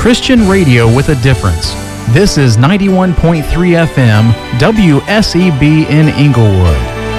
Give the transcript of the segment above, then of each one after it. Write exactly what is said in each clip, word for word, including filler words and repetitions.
Christian radio with a difference. This is ninety-one point three F M, W S E B in Inglewood.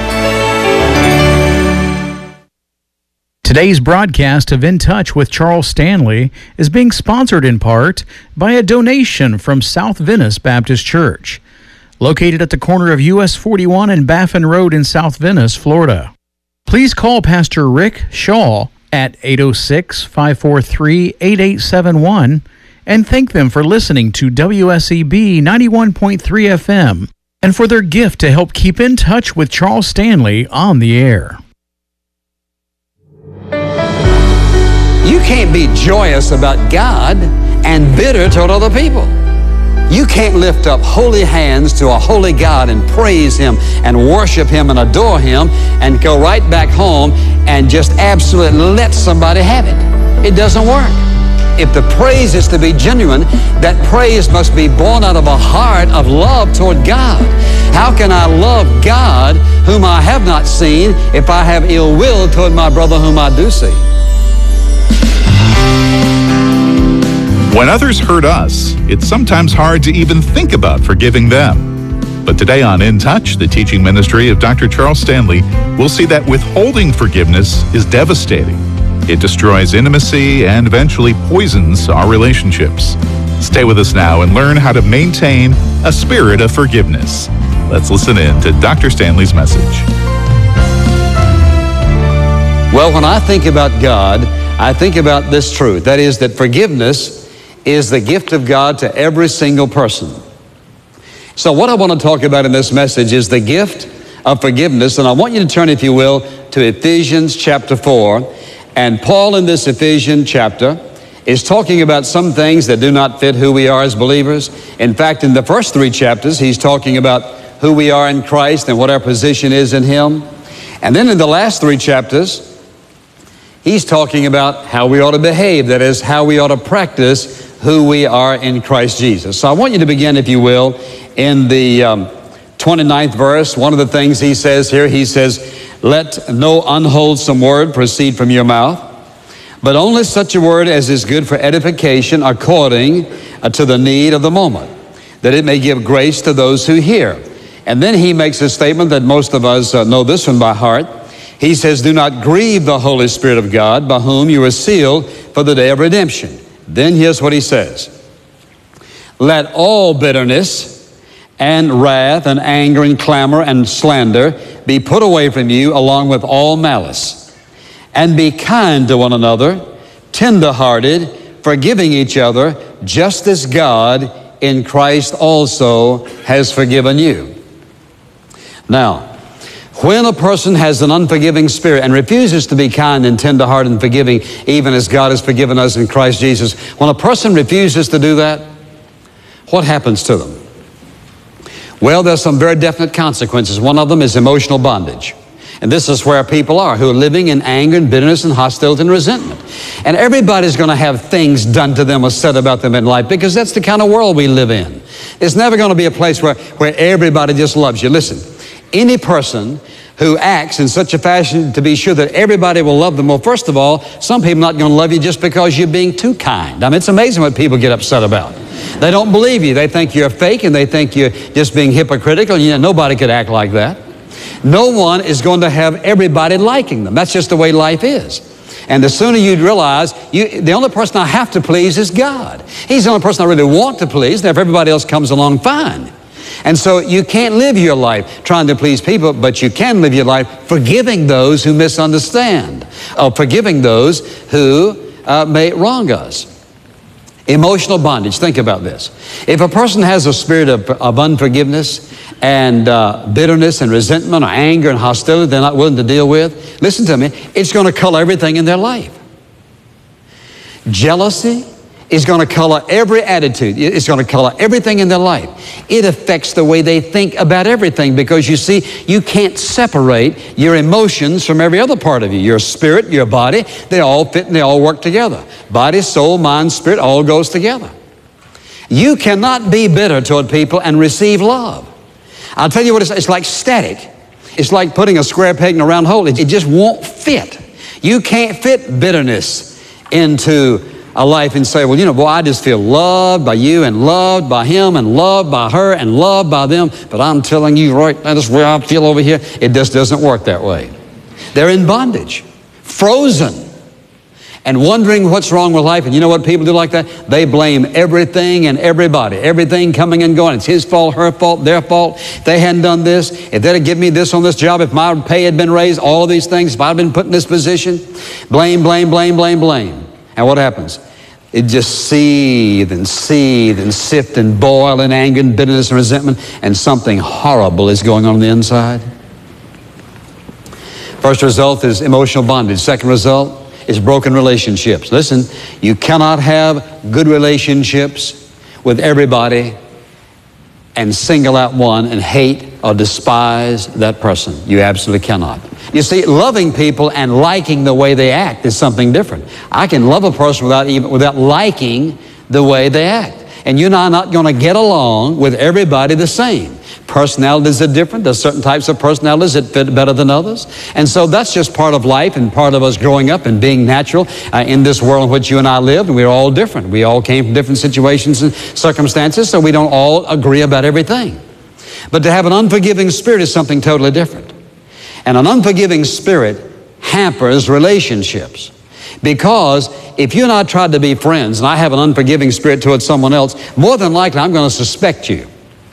Today's broadcast of In Touch with Charles Stanley is being sponsored in part by a donation from South Venice Baptist Church, located at the corner of U S forty-one and Baffin Road in South Venice, Florida. Please call Pastor Rick Shaw at eight oh six, five four three, eight eight seven one and thank them for listening to W S E B ninety-one point three F M and for their gift to help keep in touch with Charles Stanley on the air. You can't be joyous about God and bitter toward other people. You can't lift up holy hands to a holy God and praise Him and worship Him and adore Him and go right back home and just absolutely let somebody have it. It doesn't work. If the praise is to be genuine, that praise must be born out of a heart of love toward God. How can I love God whom I have not seen if I have ill will toward my brother whom I do see? When others hurt us, it's sometimes hard to even think about forgiving them. But today on In Touch, the teaching ministry of Doctor Charles Stanley, we'll see that withholding forgiveness is devastating. It destroys intimacy and eventually poisons our relationships. Stay with us now and learn how to maintain a spirit of forgiveness. Let's listen in to Doctor Stanley's message. Well, when I think about God, I think about this truth. That is that forgiveness is the gift of God to every single person. So what I want to talk about in this message is the gift of forgiveness. And I want you to turn, if you will, to Ephesians chapter four. And Paul in this Ephesians chapter is talking about some things that do not fit who we are as believers. In fact, in the first three chapters, he's talking about who we are in Christ and what our position is in Him. And then in the last three chapters, he's talking about how we ought to behave, that is, how we ought to practice who we are in Christ Jesus. So I want you to begin, if you will, in the um, twenty-ninth verse. One of the things he says here, he says, "Let no unwholesome word proceed from your mouth, but only such a word as is good for edification according to the need of the moment, that it may give grace to those who hear." And then he makes a statement that most of us uh, know this one by heart. He says, "Do not grieve the Holy Spirit of God, by whom you are sealed for the day of redemption." Then here's what he says. "Let all bitterness and wrath and anger and clamor and slander be put away from you, along with all malice. And be kind to one another, tender-hearted, forgiving each other, just as God in Christ also has forgiven you." Now, when a person has an unforgiving spirit and refuses to be kind and tender-hearted and forgiving, even as God has forgiven us in Christ Jesus, when a person refuses to do that, what happens to them? Well, there's some very definite consequences. One of them is emotional bondage. And this is where people are, who are living in anger and bitterness and hostility and resentment. And everybody's going to have things done to them or said about them in life, because that's the kind of world we live in. It's never going to be a place where, where everybody just loves you. Listen, any person who acts in such a fashion to be sure that everybody will love them, well, first of all, some people are not going to love you just because you're being too kind. I mean, it's amazing what people get upset about. They don't believe you. They think you're fake, and they think you're just being hypocritical. You know, nobody could act like that. No one is going to have everybody liking them. That's just the way life is. And the sooner you realize, you, the only person I have to please is God. He's the only person I really want to please. Now, if everybody else comes along, fine. And so you can't live your life trying to please people, but you can live your life forgiving those who misunderstand, or forgiving those who uh, may wrong us. Emotional bondage. Think about this. If a person has a spirit of, of unforgiveness and uh, bitterness and resentment or anger and hostility they're not willing to deal with, listen to me, it's going to color everything in their life. Jealousy is going to color every attitude. It's going to color everything in their life. It affects the way they think about everything, because you see, you can't separate your emotions from every other part of you. Your spirit, your body, they all fit and they all work together. Body, soul, mind, spirit, all goes together. You cannot be bitter toward people and receive love. I'll tell you what, it's, it's like static. It's like putting a square peg in a round hole. It, it just won't fit. You can't fit bitterness into a life and say, well, you know, boy, I just feel loved by you and loved by him and loved by her and loved by them. But I'm telling you right now, that's where I feel over here. It just doesn't work that way. They're in bondage, frozen, and wondering what's wrong with life. And you know what people do like that? They blame everything and everybody, everything coming and going. It's his fault, her fault, their fault. If they hadn't done this, if they'd have given me this on this job, if my pay had been raised, all of these things, if I'd been put in this position, blame, blame, blame, blame, blame. And what happens? It just seethe and seethe and sift and boil in anger and bitterness and resentment, and something horrible is going on on the inside. First result is emotional bondage. Second result is broken relationships. Listen, you cannot have good relationships with everybody and single out one and hate or despise that person. You absolutely cannot. You see, loving people and liking the way they act is something different. I can love a person without even without liking the way they act. And you and I are not going to get along with everybody the same. Personalities are different. There's certain types of personalities that fit better than others. And so that's just part of life and part of us growing up and being natural uh, in this world in which you and I live. And we're all different. We all came from different situations and circumstances, so we don't all agree about everything. But to have an unforgiving spirit is something totally different. And an unforgiving spirit hampers relationships. Because if you and I tried to be friends and I have an unforgiving spirit towards someone else, more than likely I'm going to suspect you.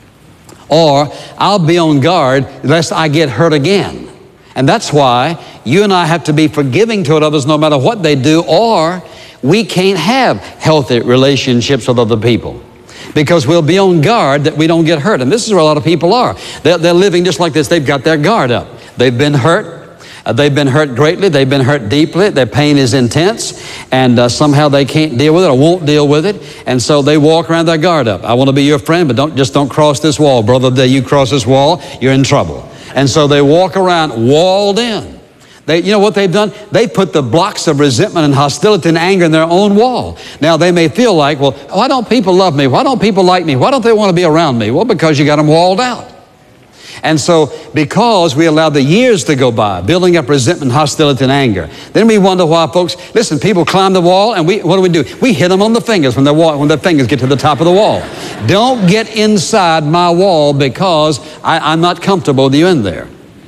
Or I'll be on guard lest I get hurt again. And that's why you and I have to be forgiving toward others no matter what they do, or we can't have healthy relationships with other people. Because we'll be on guard that we don't get hurt. And this is where a lot of people are. They're, they're living just like this. They've got their guard up. They've been hurt. Uh, they've been hurt greatly. They've been hurt deeply. Their pain is intense. And uh, somehow they can't deal with it or won't deal with it. And so they walk around their guard up. I want to be your friend, but don't just don't cross this wall. Brother, the day you cross this wall, you're in trouble. And so they walk around walled in. They, you know what they've done? They put the blocks of resentment and hostility and anger in their own wall. Now they may feel like, well, why don't people love me? Why don't people like me? Why don't they want to be around me? Well, because you got them walled out. And so because we allowed the years to go by, building up resentment, hostility, and anger, then we wonder why folks, listen, people climb the wall, and we, what do we do? We hit them on the fingers when, when their fingers get to the top of the wall. Don't get inside my wall because I, I'm not comfortable with you in there.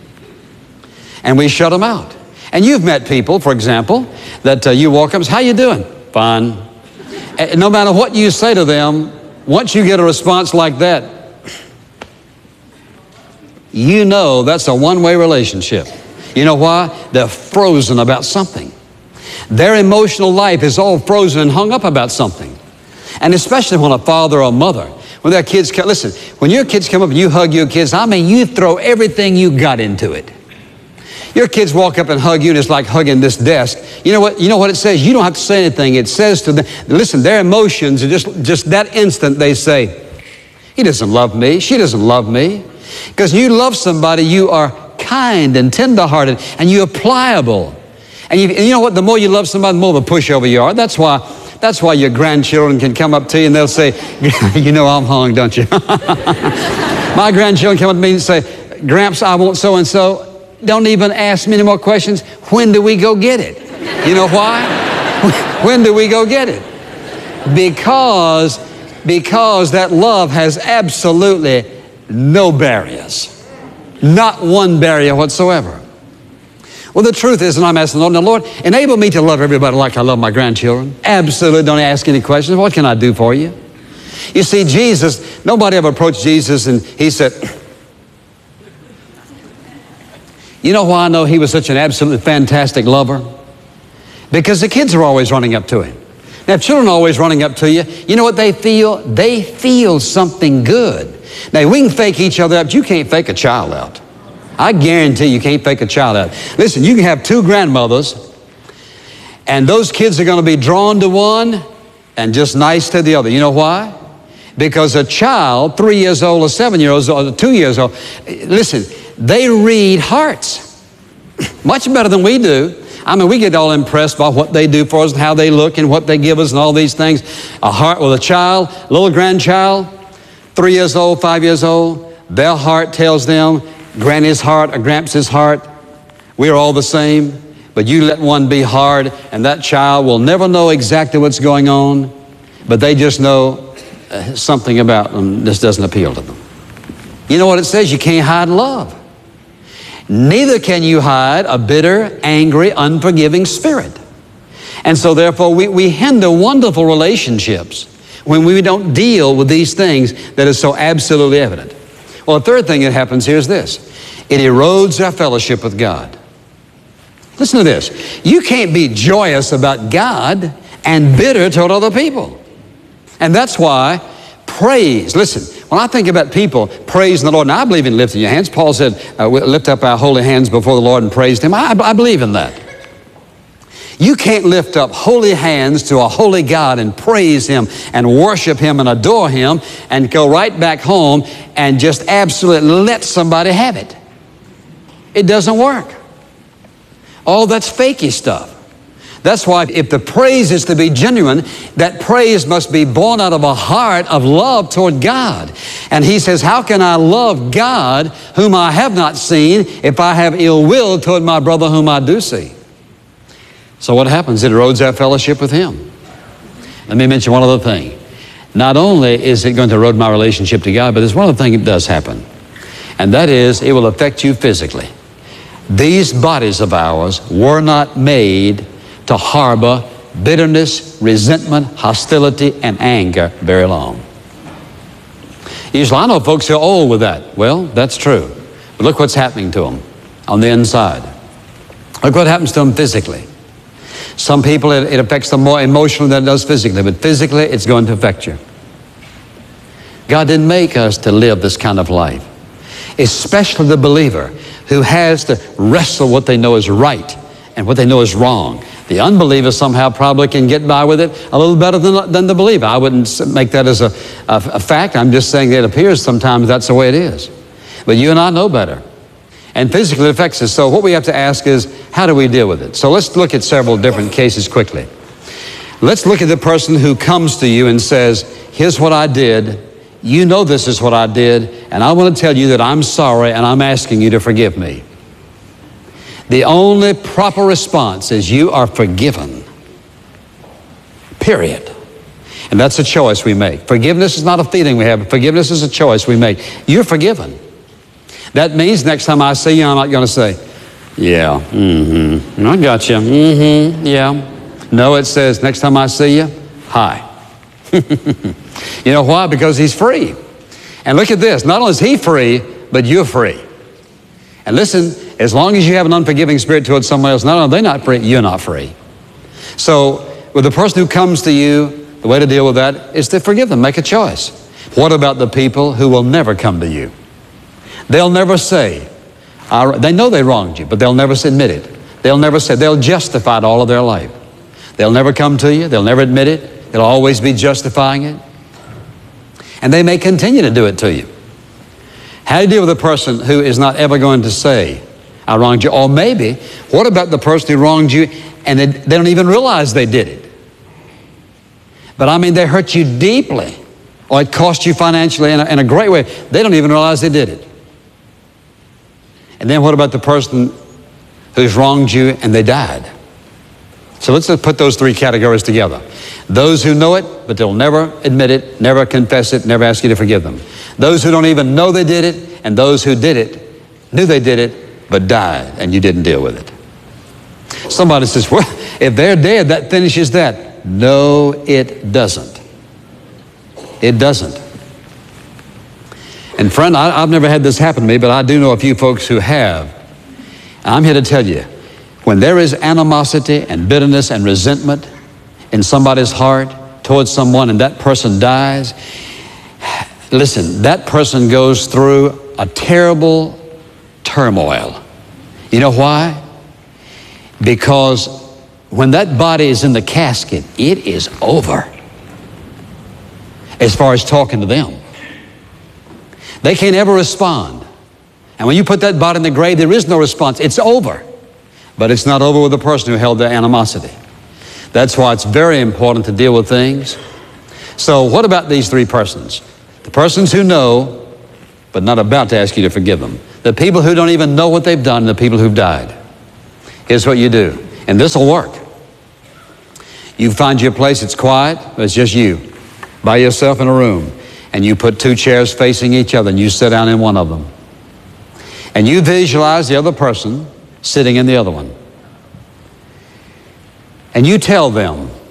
And we shut them out. And you've met people, for example, that uh, you walk up and say, how you doing? Fine. And no matter what you say to them, once you get a response like that, you know that's a one-way relationship. You know why? They're frozen about something. Their emotional life is all frozen and hung up about something. And especially when a father or a mother, when their kids come, listen, when your kids come up and you hug your kids, I mean, you throw everything you got into it. Your kids walk up and hug you, and it's like hugging this desk. You know what? You know what it says? You don't have to say anything. It says to them, listen, their emotions are just, just that instant they say, he doesn't love me. She doesn't love me. Because when you love somebody, you are kind and tenderhearted, and you are pliable. And you, and you know what? The more you love somebody, the more of a pushover you are. That's why, that's why your grandchildren can come up to you and they'll say, you know I'm hung, don't you? My grandchildren come up to me and say, Gramps, I want so-and-so. Don't even ask me any more questions. When do we go get it? You know why? When do we go get it? Because, because that love has absolutely no barriers. Not one barrier whatsoever. Well, the truth is, and I'm asking the Lord, now, Lord, enable me to love everybody like I love my grandchildren. Absolutely, don't ask any questions. What can I do for you? You see, Jesus, nobody ever approached Jesus and he said, you know why I know he was such an absolutely fantastic lover? Because the kids are always running up to him. Now, if children are always running up to you, you know what they feel? They feel something good. Now, we can fake each other out, but you can't fake a child out. I guarantee you can't fake a child out. Listen, you can have two grandmothers, and those kids are going to be drawn to one and just nice to the other. You know why? Because a child, three years old or seven years old or two years old, listen, they read hearts much better than we do. I mean, we get all impressed by what they do for us and how they look and what they give us and all these things. A heart with a child, little grandchild, three years old, five years old, their heart tells them, Granny's heart or Gramps' heart, we're all the same. But you let one be hard, and that child will never know exactly what's going on, but they just know uh, something about them just doesn't appeal to them. You know what it says? You can't hide love. Neither can you hide a bitter, angry, unforgiving spirit. And so therefore we, we hinder wonderful relationships when we don't deal with these things that is so absolutely evident. Well, the third thing that happens here is this. It erodes our fellowship with God. Listen to this. You can't be joyous about God and bitter toward other people. And that's why praise, listen, when I think about people praising the Lord, and I believe in lifting your hands. Paul said, uh, we lift up our holy hands before the Lord and praise Him. I, I believe in that. You can't lift up holy hands to a holy God and praise Him and worship Him and adore Him and go right back home and just absolutely let somebody have it. It doesn't work. Oh, that's fakey stuff. That's why if the praise is to be genuine, that praise must be born out of a heart of love toward God. And he says, how can I love God whom I have not seen if I have ill will toward my brother whom I do see? So what happens? It erodes our fellowship with Him. Let me mention one other thing. Not only is it going to erode my relationship to God, but there's one other thing that does happen. And that is, it will affect you physically. These bodies of ours were not made to harbor bitterness, resentment, hostility, and anger very long. Usually I know folks who are old with that. Well, that's true. But look what's happening to them on the inside. Look what happens to them physically. Some people, it, it affects them more emotionally than it does physically, but physically it's going to affect you. God didn't make us to live this kind of life, especially the believer who has to wrestle what they know is right and what they know is wrong. The unbeliever somehow probably can get by with it a little better than, than the believer. I wouldn't make that as a, a, a fact. I'm just saying that it appears sometimes that's the way it is. But you and I know better. And physically it affects us. So what we have to ask is, how do we deal with it? So let's look at several different cases quickly. Let's look at the person who comes to you and says, here's what I did. You know this is what I did, and I want to tell you that I'm sorry and I'm asking you to forgive me. The only proper response is you are forgiven. Period. And that's a choice we make. Forgiveness is not a feeling we have. Forgiveness is a choice we make. You're forgiven. That means next time I see you, I'm not going to say, yeah, mm-hmm, I got you, mm-hmm, yeah. No, it says next time I see you, hi. You know why? Because He's free. And look at this. Not only is He free, but you're free. And listen, as long as you have an unforgiving spirit towards someone else, not only are they not free, you're not free. So with the person who comes to you, the way to deal with that is to forgive them. Make a choice. What about the people who will never come to you? They'll never say, I, they know they wronged you, but they'll never admit it. They'll never say, they'll justify it all of their life. They'll never come to you. They'll never admit it. They'll always be justifying it. And they may continue to do it to you. How do you deal with a person who is not ever going to say, I wronged you? Or maybe, what about the person who wronged you and they, they don't even realize they did it? But I mean, they hurt you deeply, or it cost you financially in a, in a great way. They don't even realize they did it. And then what about the person who's wronged you and they died? So let's just put those three categories together. Those who know it, but they'll never admit it, never confess it, never ask you to forgive them. Those who don't even know they did it, and those who did it, knew they did it, but died, and you didn't deal with it. Somebody says, well, if they're dead, that finishes that. No, it doesn't. It doesn't. And friend, I, I've never had this happen to me, but I do know a few folks who have. And I'm here to tell you, when there is animosity and bitterness and resentment in somebody's heart towards someone and that person dies, listen, that person goes through a terrible turmoil. You know why? Because when that body is in the casket, it is over as far as talking to them. They can't ever respond. And when you put that body in the grave, there is no response. It's over. But it's not over with the person who held the animosity. That's why it's very important to deal with things. So what about these three persons? The persons who know, but not about to ask you to forgive them. The people who don't even know what they've done, and the people who've died. Here's what you do. And this will work. You find your place, it's quiet, it's just you, by yourself in a room. And you put two chairs facing each other and you sit down in one of them. And you visualize the other person sitting in the other one. And you tell them,